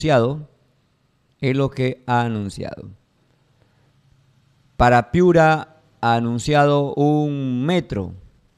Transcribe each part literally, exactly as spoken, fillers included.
anunciado, es lo que ha anunciado. Para Piura ha anunciado un metro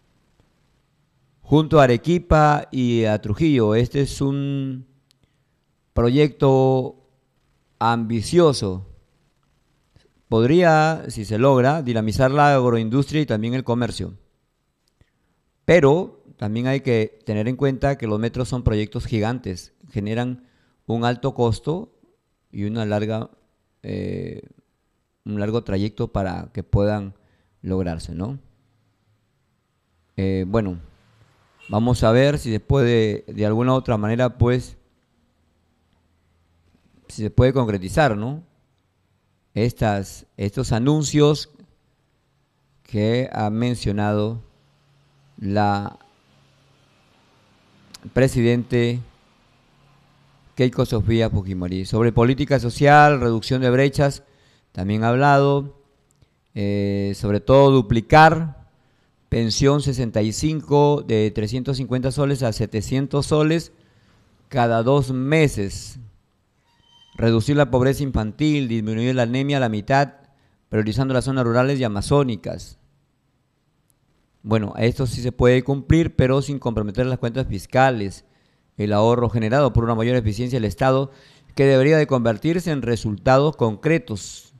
junto a Arequipa y a Trujillo. Este es un proyecto ambicioso. Podría, si se logra, dinamizar la agroindustria y también el comercio. Pero también hay que tener en cuenta que los metros son proyectos gigantes, generan un alto costo y una larga, eh, un largo trayecto para que puedan lograrse, ¿no? Eh, bueno, vamos a ver si se puede, de alguna u otra manera, pues, si se puede concretizar, ¿no? Estas, estos anuncios que ha mencionado la presidente Keiko Sofía Fujimori. Sobre política social, reducción de brechas, también ha hablado. Eh, sobre todo duplicar pensión sesenta y cinco de trescientos cincuenta soles a setecientos soles cada dos meses. Reducir la pobreza infantil, disminuir la anemia a la mitad, priorizando las zonas rurales y amazónicas. Bueno, esto sí se puede cumplir, pero sin comprometer las cuentas fiscales. El ahorro generado por una mayor eficiencia del Estado, que debería de convertirse en resultados concretos.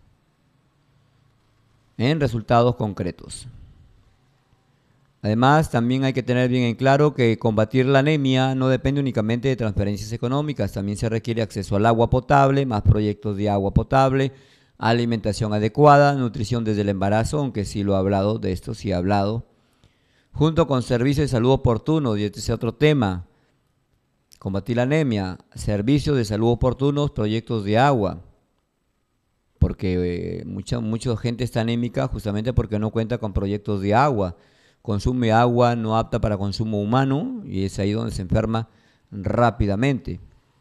En resultados concretos. Además, también hay que tener bien en claro que combatir la anemia no depende únicamente de transferencias económicas, también se requiere acceso al agua potable, más proyectos de agua potable, alimentación adecuada, nutrición desde el embarazo, aunque sí lo he hablado, de esto sí he hablado, junto con servicios de salud oportunos, y este es otro tema, combatir la anemia, servicios de salud oportunos, proyectos de agua, porque eh, mucha, mucha gente está anémica justamente porque no cuenta con proyectos de agua, consume agua no apta para consumo humano y es ahí donde se enferma rápidamente.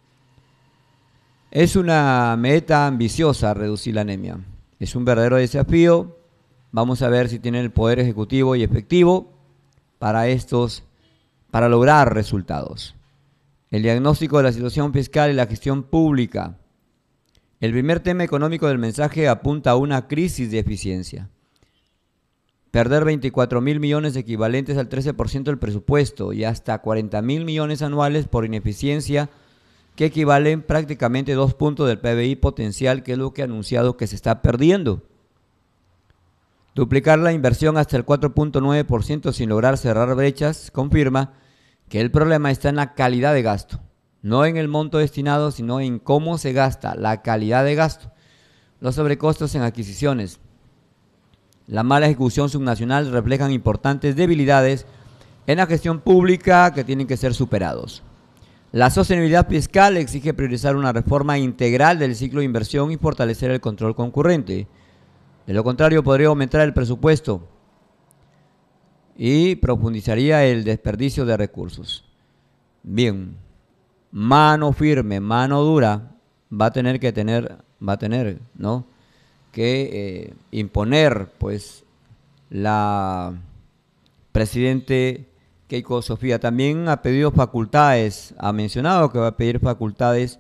Es una meta ambiciosa reducir la anemia, es un verdadero desafío. Vamos a ver si tienen el poder ejecutivo y efectivo para estos, para lograr resultados. El diagnóstico de la situación fiscal y la gestión pública. El primer tema económico del mensaje apunta a una crisis de eficiencia. Perder veinticuatro mil millones equivalentes al trece por ciento del presupuesto y hasta cuarenta mil millones anuales por ineficiencia, que equivalen prácticamente dos puntos del P B I potencial, que es lo que ha anunciado que se está perdiendo. Duplicar la inversión hasta el cuatro punto nueve por ciento sin lograr cerrar brechas confirma que el problema está en la calidad de gasto, no en el monto destinado, sino en cómo se gasta, la calidad de gasto. Los sobrecostos en adquisiciones, la mala ejecución subnacional reflejan importantes debilidades en la gestión pública que tienen que ser superados. La sostenibilidad fiscal exige priorizar una reforma integral del ciclo de inversión y fortalecer el control concurrente. De lo contrario, podría aumentar el presupuesto y profundizaría el desperdicio de recursos. Bien, mano firme, mano dura, va a tener que tener, va a tener, ¿no? que eh, imponer, pues, la presidente Keiko Sofía. También ha pedido facultades, ha mencionado que va a pedir facultades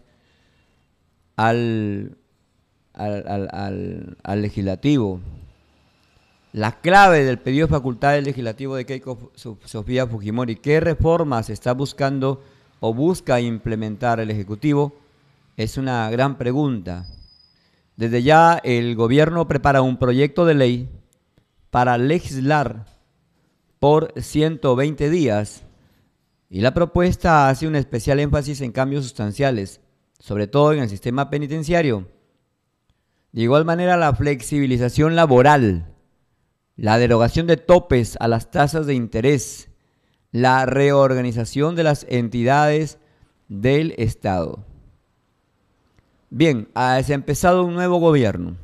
al, al, al, al, al legislativo. La clave del pedido de facultades legislativo de Keiko Sofía Fujimori, ¿qué reformas está buscando o busca implementar el Ejecutivo? Es una gran pregunta. Desde ya el gobierno prepara un proyecto de ley para legislar por ciento veinte días y la propuesta hace un especial énfasis en cambios sustanciales, sobre todo en el sistema penitenciario. De igual manera, la flexibilización laboral, la derogación de topes a las tasas de interés, la reorganización de las entidades del Estado. Bien, se ha empezado un nuevo gobierno.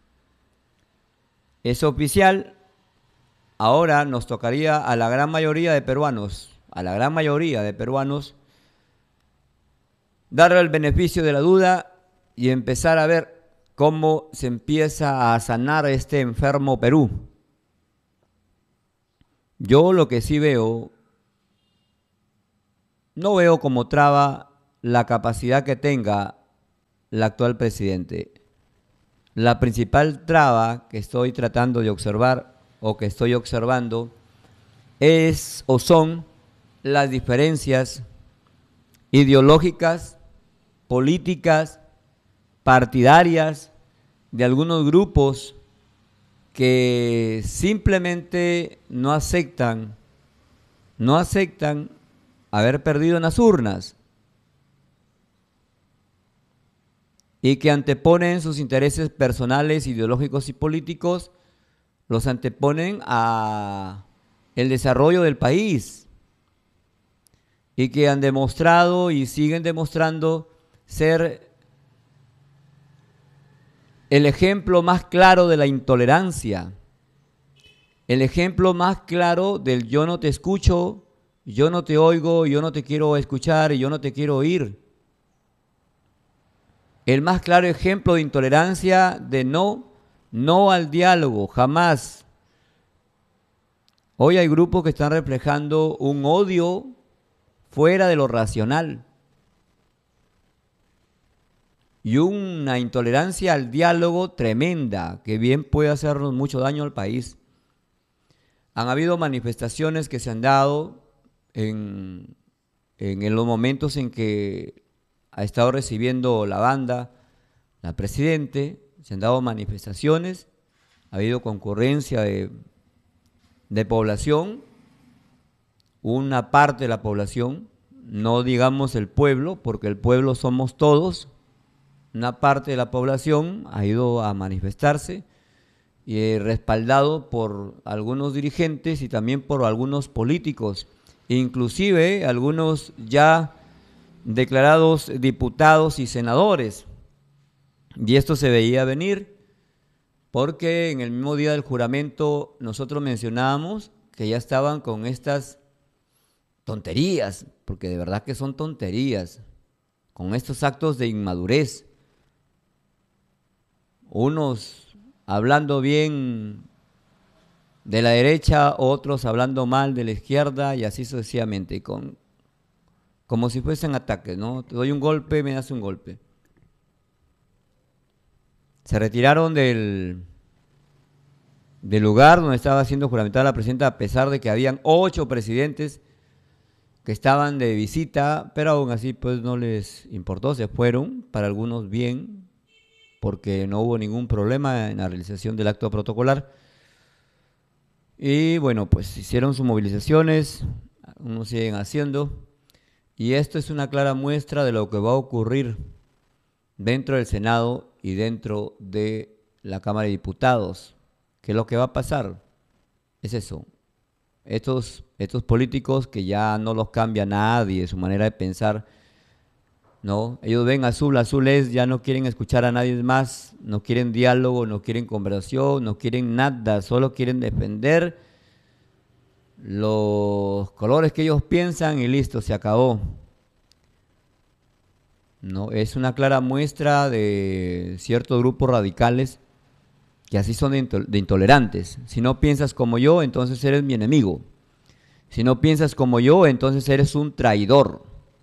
Es oficial. Ahora nos tocaría a la gran mayoría de peruanos, a la gran mayoría de peruanos, darle el beneficio de la duda y empezar a ver cómo se empieza a sanar este enfermo Perú. Yo lo que sí veo, no veo como traba la capacidad que tenga el actual presidente. La principal traba que estoy tratando de observar o que estoy observando es o son las diferencias ideológicas, políticas, partidarias de algunos grupos que simplemente no aceptan, no aceptan haber perdido en las urnas y que anteponen sus intereses personales, ideológicos y políticos, los anteponen a el desarrollo del país y que han demostrado y siguen demostrando ser el ejemplo más claro de la intolerancia, el ejemplo más claro del yo no te escucho, yo no te oigo, yo no te quiero escuchar y yo no te quiero oír. El más claro ejemplo de intolerancia, de no, no al diálogo, jamás. Hoy hay grupos que están reflejando un odio fuera de lo racional y una intolerancia al diálogo tremenda que bien puede hacernos mucho daño al país. Han habido manifestaciones que se han dado en, en, en los momentos en que ha estado recibiendo la banda, la presidente, se han dado manifestaciones, ha habido concurrencia de, de población, una parte de la población, no digamos el pueblo, porque el pueblo somos todos, una parte de la población ha ido a manifestarse y eh, respaldado por algunos dirigentes y también por algunos políticos, inclusive algunos ya declarados diputados y senadores. Y esto se veía venir porque en el mismo día del juramento nosotros mencionábamos que ya estaban con estas tonterías, porque de verdad que son tonterías, con estos actos de inmadurez. Unos hablando bien de la derecha, otros hablando mal de la izquierda y así sucesivamente, con, como si fuesen ataques, ¿no? Te doy un golpe, me das un golpe. Se retiraron del, del lugar donde estaba siendo juramentada la presidenta, a pesar de que habían ocho presidentes que estaban de visita, pero aún así pues no les importó, se fueron, para algunos bien, porque no hubo ningún problema en la realización del acto protocolar. Y bueno, pues hicieron sus movilizaciones, unos siguen haciendo, y esto es una clara muestra de lo que va a ocurrir dentro del Senado y dentro de la Cámara de Diputados. ¿Qué es lo que va a pasar? Es eso. Estos, estos políticos que ya no los cambia nadie, su manera de pensar, ¿no? Ellos ven azul, azul es, ya no quieren escuchar a nadie más, no quieren diálogo, no quieren conversación, no quieren nada, solo quieren defender los colores que ellos piensan y listo, se acabó. No, es una clara muestra de ciertos grupos radicales que así son de, intol de intolerantes. Si no piensas como yo, entonces eres mi enemigo. Si no piensas como yo, entonces eres un traidor.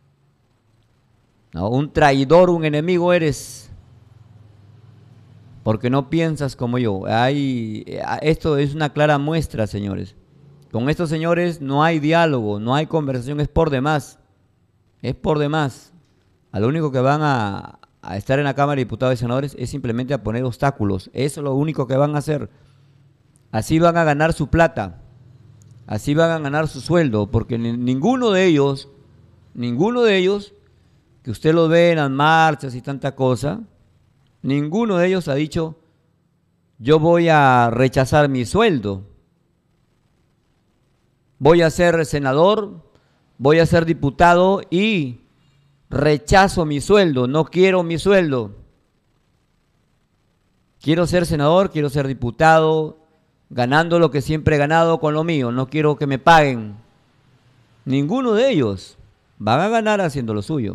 No, un traidor, un enemigo eres, porque no piensas como yo. Hay, esto es una clara muestra, señores. Con estos señores no hay diálogo, no hay conversación, es por demás. Es por demás. A lo único que van a, a estar en la Cámara de Diputados y Senadores es simplemente a poner obstáculos. Eso es lo único que van a hacer. Así van a ganar su plata. Así van a ganar su sueldo, porque ninguno de ellos, ninguno de ellos, que usted los ve en las marchas y tanta cosa, ninguno de ellos ha dicho, yo voy a rechazar mi sueldo, voy a ser senador, voy a ser diputado y rechazo mi sueldo, no quiero mi sueldo. Quiero ser senador, quiero ser diputado, ganando lo que siempre he ganado con lo mío, no quiero que me paguen. Ninguno de ellos van a ganar haciendo lo suyo.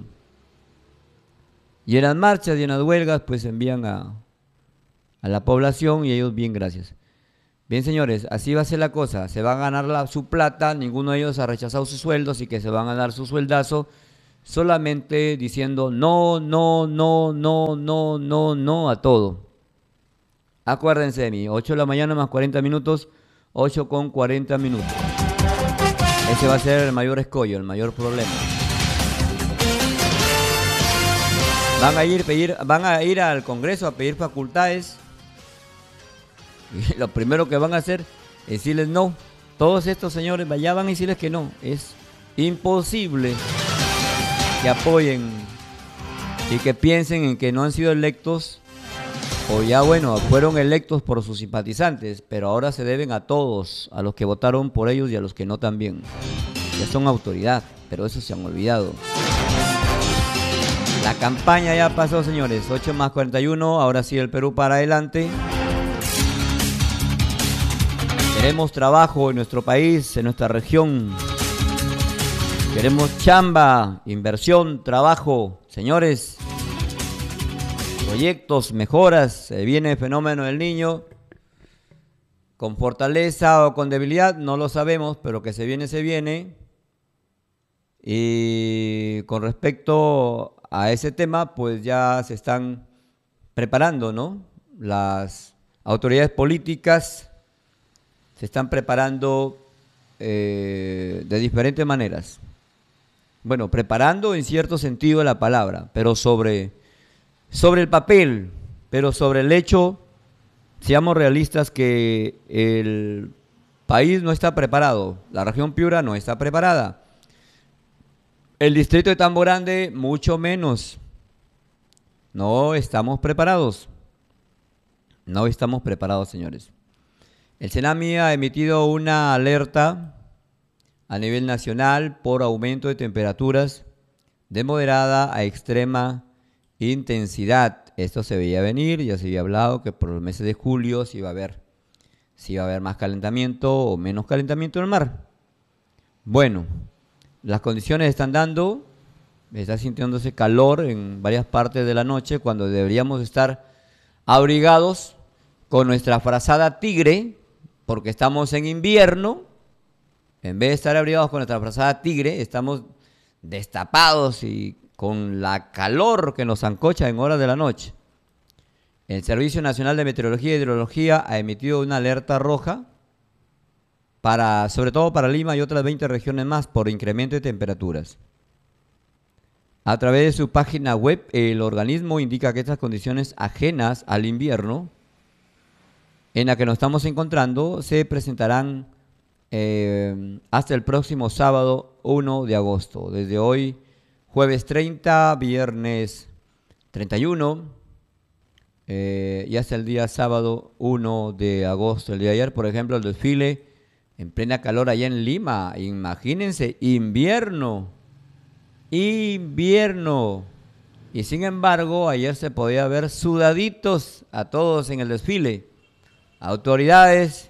Y en las marchas y en las huelgas pues envían a, a la población y ellos bien, gracias. Bien, señores, así va a ser la cosa, se va a ganar la, su plata, ninguno de ellos ha rechazado su sueldo, así que se van a dar su sueldazo, solamente diciendo no, no, no, no, no, no, no a todo. Acuérdense de mí, ocho de la mañana más cuarenta minutos, ocho con cuarenta minutos. Ese va a ser el mayor escollo, el mayor problema. Van a ir, pedir, van a ir al Congreso a pedir facultades. Y lo primero que van a hacer es decirles no. Todos estos señores ya van a decirles que no. Es imposible que apoyen y que piensen en que no han sido electos, o ya bueno, fueron electos por sus simpatizantes, pero ahora se deben a todos, a los que votaron por ellos y a los que no también. Ya son autoridad, pero eso se han olvidado. La campaña ya pasó, señores. ocho más cuarenta y uno, ahora sí el Perú para adelante. Queremos trabajo en nuestro país, en nuestra región. Queremos chamba, inversión, trabajo. Señores, proyectos, mejoras. Se viene el fenómeno del Niño. Con fortaleza o con debilidad, no lo sabemos, pero que se viene, se viene. Y con respecto a ese tema, pues ya se están preparando, ¿no? Las autoridades políticas se están preparando eh, de diferentes maneras. Bueno, preparando en cierto sentido la palabra, pero sobre, sobre el papel, pero sobre el hecho, seamos realistas que el país no está preparado, la región Piura no está preparada. El distrito de Tambo Grande, mucho menos. No estamos preparados. No estamos preparados, señores. El CENAMI ha emitido una alerta a nivel nacional por aumento de temperaturas de moderada a extrema intensidad. Esto se veía venir, ya se había hablado que por los meses de julio se iba a ver, si iba a haber más calentamiento o menos calentamiento en el mar. Bueno, las condiciones están dando, está sintiéndose calor en varias partes de la noche cuando deberíamos estar abrigados con nuestra frazada tigre, porque estamos en invierno. En vez de estar abrigados con nuestra frazada tigre, estamos destapados y con la calor que nos ancocha en horas de la noche. El Servicio Nacional de Meteorología e Hidrología ha emitido una alerta roja, para, sobre todo para Lima y otras veinte regiones más, por incremento de temperaturas. A través de su página web, el organismo indica que estas condiciones ajenas al invierno en la que nos estamos encontrando se presentarán eh, hasta el próximo sábado uno de agosto. Desde hoy, jueves treinta, viernes treinta y uno eh, y hasta el día sábado uno de agosto. El día de ayer, por ejemplo, el desfile en plena calor allá en Lima. Imagínense, invierno, invierno. Y sin embargo, ayer se podía ver sudaditos a todos en el desfile. Autoridades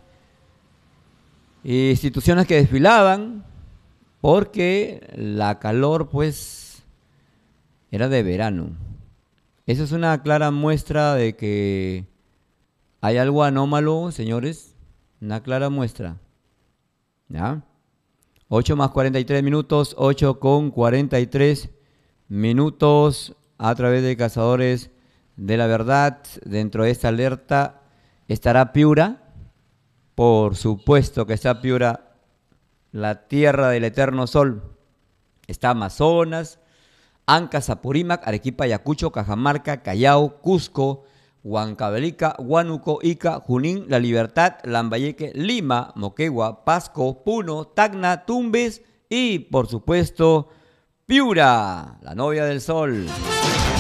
e instituciones que desfilaban porque la calor pues era de verano. Eso es una clara muestra de que hay algo anómalo, señores. Una clara muestra. ¿Ya? ocho más cuarenta y tres minutos, ocho con cuarenta y tres minutos a través de Cazadores de la Verdad. Dentro de esta alerta estará Piura. Por supuesto que está Piura, la tierra del eterno sol. Está Amazonas, Ancash, Apurímac, Arequipa, Ayacucho, Cajamarca, Callao, Cusco, Huancavelica, Huánuco, Ica, Junín, La Libertad, Lambayeque, Lima, Moquegua, Pasco, Puno, Tacna, Tumbes y, por supuesto, Piura, la novia del sol.